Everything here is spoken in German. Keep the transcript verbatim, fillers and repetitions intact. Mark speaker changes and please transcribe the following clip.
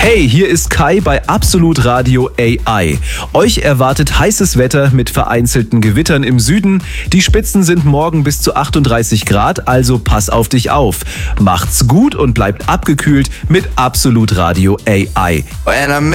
Speaker 1: Hey, hier ist Kai bei Absolut Radio A I. Euch erwartet heißes Wetter mit vereinzelten Gewittern im Süden. Die Spitzen sind morgen bis zu achtunddreißig Grad, also pass auf dich auf. Macht's gut und bleibt abgekühlt mit Absolut Radio A I.
Speaker 2: When I'm